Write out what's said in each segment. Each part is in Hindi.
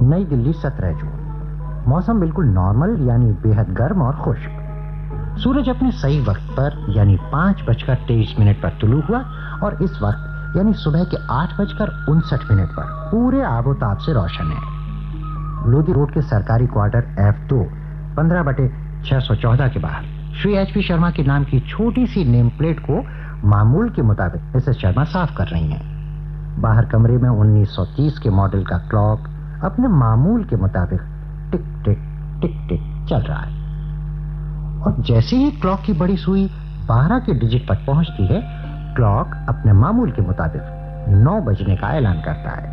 नई दिल्ली 17 जून। मौसम बिल्कुल नॉर्मल यानी बेहद गर्म और खुश्क। सूरज अपने सही वक्त पर यानी 5:23 पर तुलू हुआ और इस वक्त यानी सुबह के 8:59 पर पूरे आबोताब से रोशन है। लोधी रोड के सरकारी क्वार्टर F2 15/614 के बाहर श्री HP शर्मा के नाम की छोटी सी नेम प्लेट को मामूल के मुताबिक मिसेस शर्मा साफ कर रही हैं। बाहर कमरे में 1930 के मॉडल का क्लॉक अपने मामूल के मुताबिक टिक टिक टिक टिक चल रहा है और जैसे ही क्लॉक की बड़ी सुई 12 के डिजिट पर पहुंचती है, क्लॉक अपने मामूल के मुताबिक 9 बजने का ऐलान करता है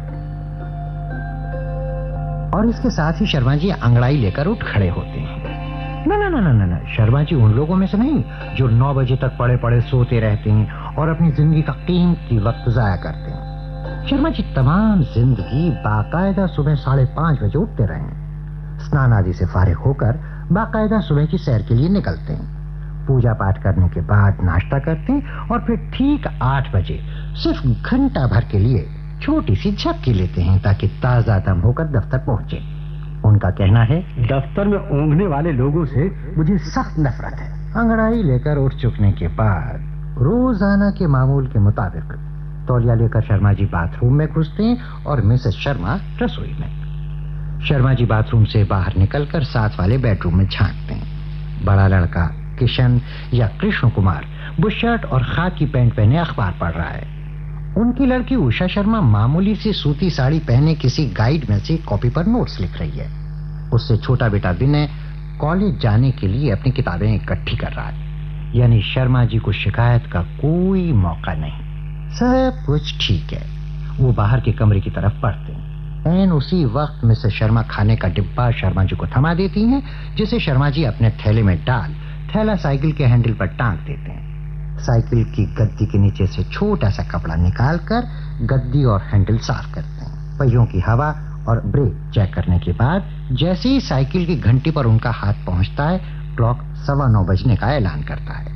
और इसके साथ ही शर्मा जी अंगड़ाई लेकर उठ खड़े होते हैं। ना, शर्मा जी उन लोगों में से नहीं जो 9 बजे तक पड़े पड़े सोते रहते हैं और अपनी जिंदगी का कीमती वक्त जाया करते हैं। शर्मा जी तमाम जिंदगी बाकायदा सुबह 5:30 बजे उठते रहे हैं। स्नान आदि से फारिग होकर बाकायदा सुबह की सैर के लिए निकलते हैं। पूजा पाठ करने के बाद नाश्ता करते हैं और फिर ठीक 8 बजे सिर्फ घंटा भर के लिए छोटी सी झपकी लेते हैं ताकि ताजा दम होकर दफ्तर पहुंचे। उनका कहना है, दफ्तर में ऊँघने वाले लोगों से मुझे सख्त नफरत है। अंगड़ाई लेकर उठ चुकने के बाद रोजाना के मामूल के मुताबिक तौलिया लेकर शर्मा जी बाथरूम में घुसते हैं और मिसेस शर्मा रसोई में। शर्मा जी बाथरूम से बाहर निकलकर साथ वाले बेडरूम में झांकते हैं। बड़ा लड़का किशन या कृष्ण कुमार बुशर्ट और खाकी पैंट पहने अखबार पढ़ रहा है। उनकी लड़की उषा शर्मा मामूली सी सूती साड़ी पहने किसी गाइड में से कॉपी पर नोट्स लिख रही है। उससे छोटा बेटा विनय कॉलेज जाने के लिए अपनी किताबें इकट्ठी कर रहा है। यानी शर्मा जी को शिकायत का कोई मौका नहीं, सब कुछ ठीक है। वो बाहर के कमरे की तरफ बढ़ते हैं। एन उसी वक्त मिसेस शर्मा खाने का डिब्बा शर्मा जी को थमा देती हैं, जिसे शर्मा जी अपने थैले में डाल थैला साइकिल के हैंडल पर टांग देते हैं। साइकिल की गद्दी के नीचे से छोटा सा कपड़ा निकालकर गद्दी और हैंडल साफ करते हैं। पहियों की हवा और ब्रेक चेक करने के बाद जैसे ही साइकिल की घंटी पर उनका हाथ पहुंचता है, क्लॉक 9:15 बजने का ऐलान करता है।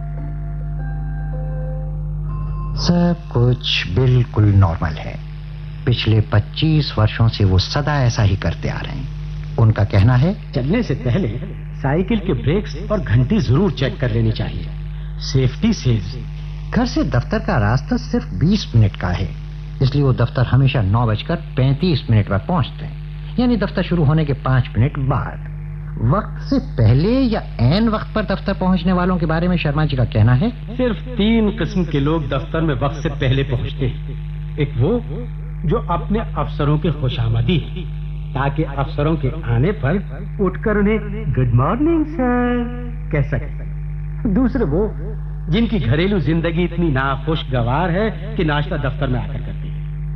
सब कुछ बिल्कुल नॉर्मल है। पिछले 25 वर्षों से वो सदा ऐसा ही करते आ रहे हैं। उनका कहना है, चलने से पहले साइकिल के ब्रेक्स और घंटी जरूर चेक कर लेनी चाहिए। Safety saves. घर से दफ्तर का रास्ता सिर्फ 20 मिनट का है, इसलिए वो दफ्तर हमेशा 9:35 पर पहुंचते हैं, यानी दफ्तर शुरू होने के 5 मिनट बाद। वक्त से पहले या ऐन वक्त पर दफ्तर पहुंचने वालों के बारे में शर्मा जी का कहना है, सिर्फ 3 किस्म के लोग दफ्तर में वक्त से पहले पहुंचते हैं। एक वो जो अपने अफसरों के खुशामदी है, ताकि अफसरों के आने पर उठकर उन्हें गुड मॉर्निंग सर कह सके। दूसरे वो जिनकी घरेलू जिंदगी इतनी नाखुशगवार है कि नाश्ता दफ्तर में आकर